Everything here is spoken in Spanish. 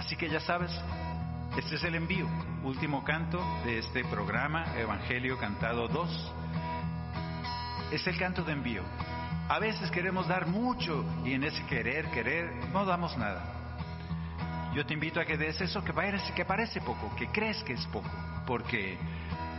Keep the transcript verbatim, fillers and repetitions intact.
Así que ya sabes, este es el envío, último canto de este programa, Evangelio Cantado dos. Es el canto de envío. A veces queremos dar mucho y en ese querer, querer, no damos nada. Yo te invito a que des eso que parece, que parece poco, que crees que es poco, porque